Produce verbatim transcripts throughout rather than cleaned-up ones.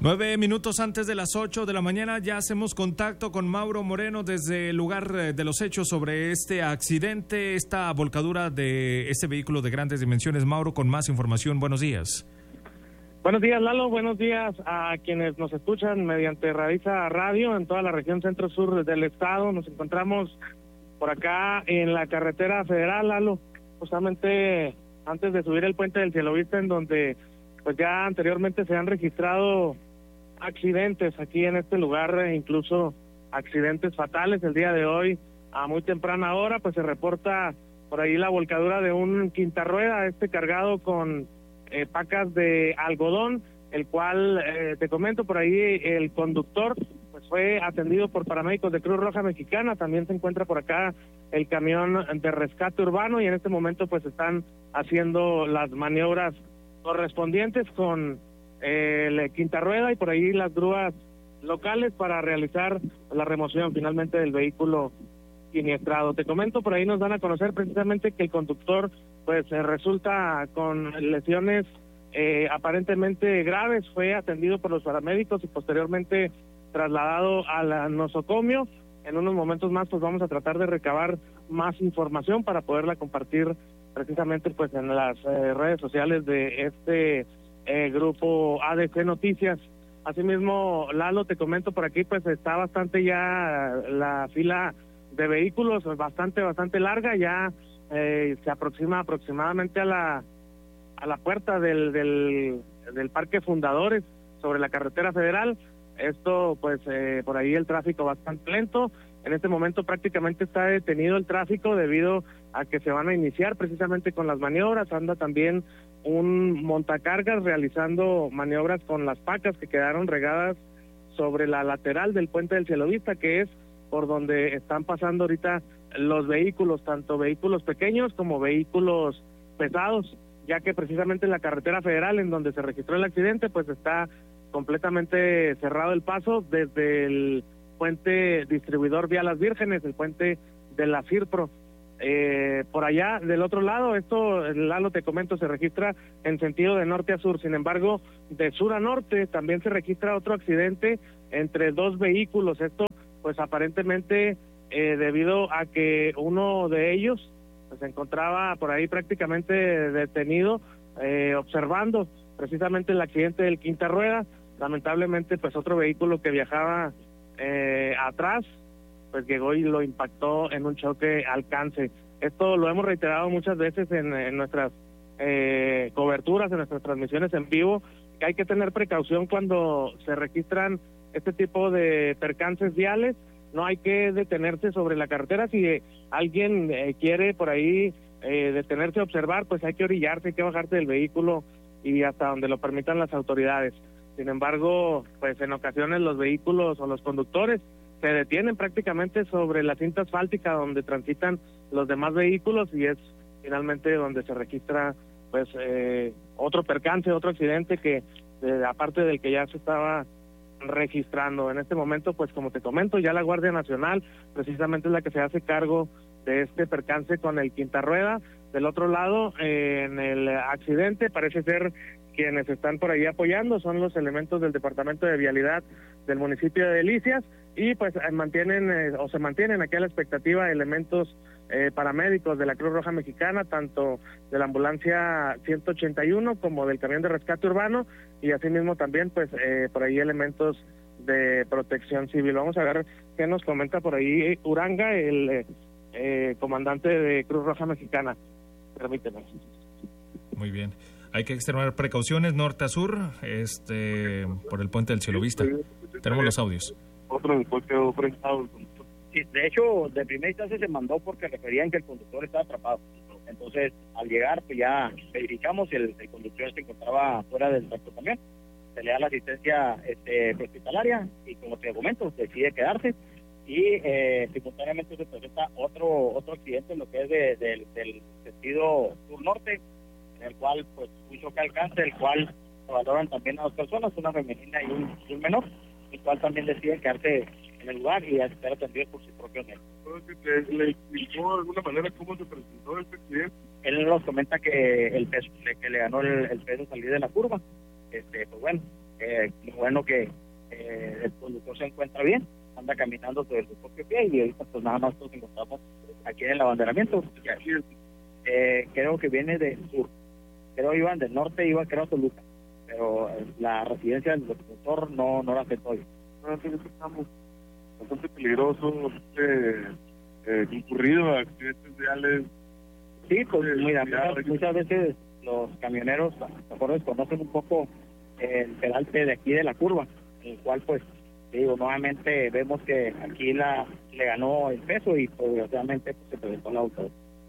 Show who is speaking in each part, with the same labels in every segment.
Speaker 1: Nueve minutos antes de las ocho de la mañana ya hacemos contacto con Mauro Moreno desde el lugar de los hechos sobre este accidente, esta volcadura de este vehículo de grandes dimensiones. Mauro, con más información, buenos días.
Speaker 2: Buenos días, Lalo, buenos días a quienes nos escuchan mediante Radiza Radio en toda la región centro-sur del estado. Nos encontramos por acá en la carretera federal, Lalo, justamente antes de subir el puente del Cielovista, en donde pues ya anteriormente se han registrado accidentes aquí en este lugar, incluso accidentes fatales. El día de hoy, a muy temprana hora, pues se reporta por ahí la volcadura de un quintarrueda, este cargado con eh, pacas de algodón, el cual, eh, te comento, por ahí el conductor pues fue atendido por paramédicos de Cruz Roja Mexicana. También se encuentra por acá el camión de rescate urbano y en este momento pues están haciendo las maniobras correspondientes con eh, el quintarrueda y por ahí las grúas locales para realizar la remoción finalmente del vehículo siniestrado. Te comento, por ahí nos dan a conocer precisamente que el conductor pues eh, resulta con lesiones eh, aparentemente graves. Fue atendido por los paramédicos y posteriormente trasladado al nosocomio. En unos momentos más pues vamos a tratar de recabar más información para poderla compartir precisamente pues en las eh, redes sociales de este eh, grupo A D C Noticias. Asimismo, Lalo, te comento, por aquí pues está bastante ya la fila de vehículos, bastante, bastante larga, ya eh, se aproxima aproximadamente a la a la puerta del, del, del Parque Fundadores sobre la carretera federal. Esto pues eh, por ahí el tráfico bastante lento. En este momento prácticamente está detenido el tráfico debido a que se van a iniciar precisamente con las maniobras. Anda también un montacargas realizando maniobras con las pacas que quedaron regadas sobre la lateral del puente del Cielovista, que es por donde están pasando ahorita los vehículos, tanto vehículos pequeños como vehículos pesados, ya que precisamente en la carretera federal en donde se registró el accidente pues está completamente cerrado el paso desde el puente distribuidor Vía Las Vírgenes, el puente de la Firpro. Eh, por allá del otro lado, esto, Lalo, te comento, se registra en sentido de norte a sur. Sin embargo, de sur a norte también se registra otro accidente entre dos vehículos. Esto pues aparentemente eh, debido a que uno de ellos pues, se encontraba por ahí prácticamente detenido eh, observando precisamente el accidente del quinta rueda. Lamentablemente pues otro vehículo que viajaba eh, atrás pues llegó y lo impactó en un choque alcance. Esto lo hemos reiterado muchas veces en, en nuestras eh, coberturas, en nuestras transmisiones en vivo, que hay que tener precaución cuando se registran este tipo de percances viales. No hay que detenerse sobre la carretera. Si alguien eh, quiere por ahí eh, detenerse a observar, pues hay que orillarse, hay que bajarse del vehículo y hasta donde lo permitan las autoridades. Sin embargo, pues en ocasiones los vehículos o los conductores se detienen prácticamente sobre la cinta asfáltica donde transitan los demás vehículos y es finalmente donde se registra pues eh, otro percance, otro accidente que eh, aparte del que ya se estaba registrando. En este momento, pues como te comento, ya la Guardia Nacional precisamente es la que se hace cargo de este percance con el quinta rueda. Del otro lado, eh, en el accidente, parece ser quienes están por ahí apoyando son los elementos del Departamento de Vialidad del municipio de Delicias y pues mantienen eh, o se mantienen aquí a la expectativa elementos eh, paramédicos de la Cruz Roja Mexicana, tanto de la ambulancia ciento ochenta y uno como del camión de rescate urbano y asimismo también pues eh, por ahí elementos de protección civil. Vamos a ver qué nos comenta por ahí Uranga, el eh, eh, comandante de Cruz Roja Mexicana. Permíteme.
Speaker 1: Muy bien. Hay que extremar precauciones norte a sur, este, por el puente del Cielovista. Tenemos los audios.
Speaker 3: Otro después quedó prestado.
Speaker 4: Sí, de hecho, de primera instancia se mandó porque referían que el conductor estaba atrapado. Entonces, al llegar, pues ya verificamos y el, el conductor se encontraba fuera del tracto también. Se le da la asistencia este, hospitalaria y, como te comento, decide quedarse. Y eh, simultáneamente se presenta otro otro accidente en lo que es de, de, del sentido sur-norte, en el cual pues un choque alcance, el cual se valoran también a dos personas, una femenina y un, y un menor, el cual también deciden quedarse en el lugar y ser atendidos por su propio médico.
Speaker 3: ¿Le explicó de alguna manera cómo se presentó este accidente?
Speaker 4: Él nos comenta que el peso, que le ganó el, el peso salir de la curva. Este, pues bueno, Eh, lo bueno que eh, el conductor se encuentra bien, anda caminando sobre su propio pie y ahorita pues nada más nos encontramos aquí en el abanderamiento. Eh, creo que viene del sur, creo iban del norte, iba creo a Toluca, pero la residencia del conductor no, no la afectó.
Speaker 3: No, estamos bastante peligroso, eh, eh, concurrido a accidentes viales.
Speaker 4: Sí, pues mira, muchas, muchas veces los camioneros a lo mejor desconocen un poco el pedalte de aquí de la curva, en el cual pues digo, nuevamente vemos que aquí la le ganó el peso y pues desgraciadamente pues, se presentó el auto.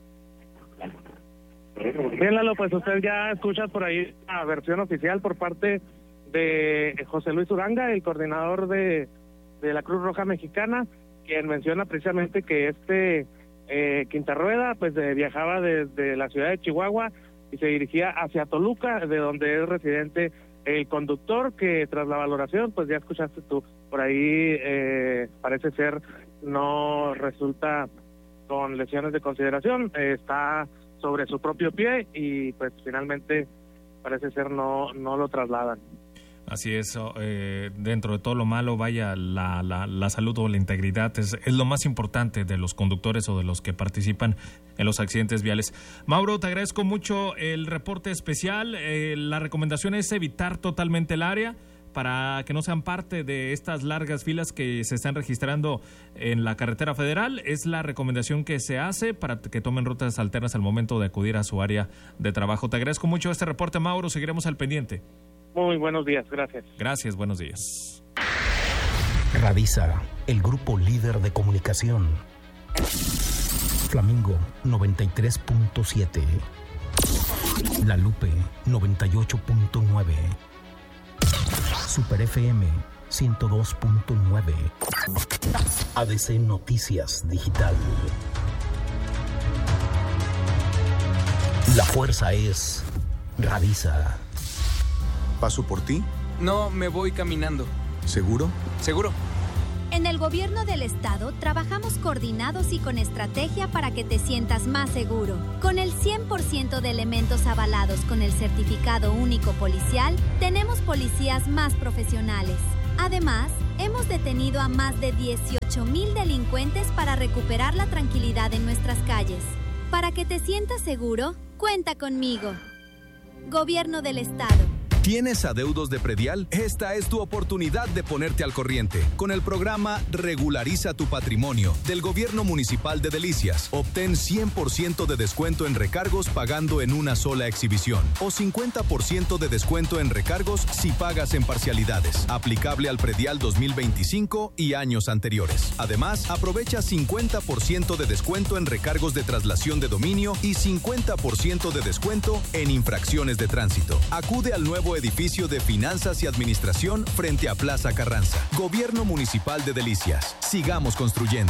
Speaker 2: Bien, Lalo, pues usted ya escucha por ahí la versión oficial por parte de José Luis Uranga, el coordinador de, de la Cruz Roja Mexicana, quien menciona precisamente que este eh, Quinta Rueda pues de, viajaba desde la ciudad de Chihuahua y se dirigía hacia Toluca, de donde es residente el conductor, que tras la valoración, pues ya escuchaste tú, por ahí eh, parece ser no resulta con lesiones de consideración, eh, está sobre su propio pie y pues finalmente parece ser no no lo trasladan.
Speaker 1: Así es, eh, dentro de todo lo malo, vaya, la, la, la salud o la integridad es, es lo más importante de los conductores o de los que participan en los accidentes viales. Mauro, te agradezco mucho el reporte especial. Eh, la recomendación es evitar totalmente el área para que no sean parte de estas largas filas que se están registrando en la carretera federal. Es la recomendación que se hace para que tomen rutas alternas al momento de acudir a su área de trabajo. Te agradezco mucho este reporte, Mauro. Seguiremos al pendiente.
Speaker 2: Muy buenos días, gracias.
Speaker 1: Gracias, buenos días.
Speaker 5: Radisa, el grupo líder de comunicación. Flamingo noventa y tres punto siete. La Lupe noventa y ocho punto nueve. Super F M ciento dos punto nueve. A D C Noticias Digital. La fuerza es Radisa.
Speaker 6: ¿Paso por ti?
Speaker 7: No, me voy caminando.
Speaker 6: ¿Seguro?
Speaker 7: ¿Seguro?
Speaker 8: En el gobierno del estado trabajamos coordinados y con estrategia para que te sientas más seguro. Con el cien por ciento de elementos avalados con el certificado único policial, tenemos policías más profesionales. Además, hemos detenido a más de dieciocho mil delincuentes para recuperar la tranquilidad en nuestras calles. Para que te sientas seguro, cuenta conmigo. Gobierno del estado.
Speaker 9: ¿Tienes adeudos de predial? Esta es tu oportunidad de ponerte al corriente. Con el programa Regulariza tu Patrimonio del Gobierno Municipal de Delicias, obtén cien por ciento de descuento en recargos pagando en una sola exhibición o cincuenta por ciento de descuento en recargos si pagas en parcialidades. Aplicable al predial dos mil veinticinco y años anteriores. Además, aprovecha cincuenta por ciento de descuento en recargos de traslación de dominio y cincuenta por ciento de descuento en infracciones de tránsito. Acude al nuevo edificio de Finanzas y Administración frente a Plaza Carranza. Gobierno Municipal de Delicias. Sigamos construyendo.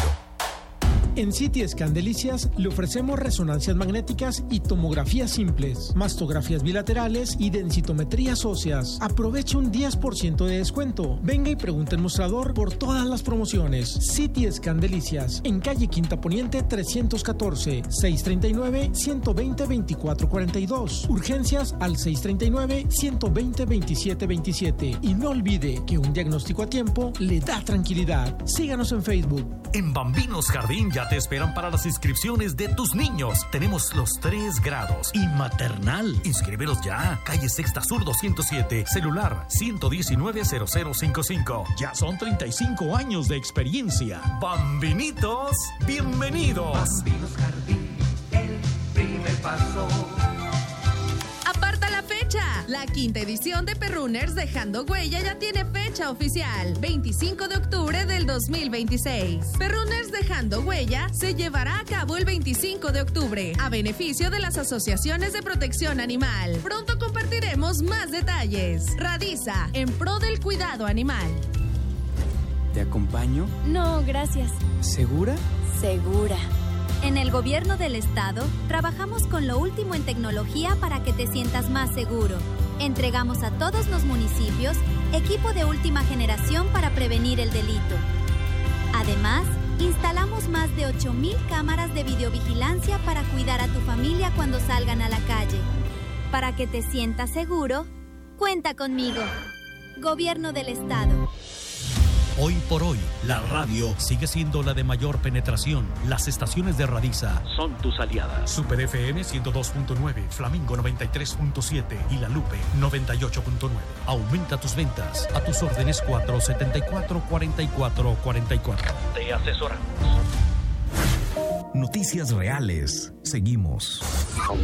Speaker 10: En C T Scan Delicias le ofrecemos resonancias magnéticas y tomografías simples, mastografías bilaterales y densitometrías óseas. Aproveche un diez por ciento de descuento. Venga y pregunte en mostrador por todas las promociones. C T Scan Delicias, en calle Quinta Poniente trescientos catorce, seiscientos treinta y nueve, ciento veinte, veinticuatro cuarenta y dos. Urgencias al seiscientos treinta y nueve, ciento veinte, veintisiete veintisiete. Y no olvide que un diagnóstico a tiempo le da tranquilidad. Síganos en Facebook.
Speaker 11: En Bambinos Jardín ya te esperan para las inscripciones de tus niños. Tenemos los tres grados y maternal. Inscríbelos ya. Calle Sexta Sur doscientos siete. Celular ciento diecinueve, cero cero cincuenta y cinco. Ya son treinta y cinco años de experiencia. Bambinitos, bienvenidos.
Speaker 12: Bambinos Jardín, el primer paso.
Speaker 13: ¡Aparta la fecha! La quinta edición de Perrunners Dejando Huella ya tiene fecha oficial, veinticinco de octubre del dos mil veintiséis. Perrunners Dejando Huella se llevará a cabo el veinticinco de octubre, a beneficio de las asociaciones de protección animal. Pronto compartiremos más detalles. Radisa, en pro del cuidado animal.
Speaker 7: ¿Te acompaño?
Speaker 8: No, gracias.
Speaker 7: ¿Segura?
Speaker 8: Segura. En el gobierno del estado, trabajamos con lo último en tecnología para que te sientas más seguro. Entregamos a todos los municipios equipo de última generación para prevenir el delito. Además, instalamos más de ocho mil cámaras de videovigilancia para cuidar a tu familia cuando salgan a la calle. Para que te sientas seguro, cuenta conmigo. Gobierno del Estado.
Speaker 11: Hoy por hoy, la radio sigue siendo la de mayor penetración. Las estaciones de Radisa son tus aliadas. Super F M ciento dos punto nueve, Flamingo noventa y tres punto siete y La Lupe noventa y ocho punto nueve. Aumenta tus ventas. A tus órdenes cuatro setenta y cuatro, cuarenta y cuatro cuarenta y cuatro. Te asesoramos.
Speaker 5: Noticias reales. Seguimos.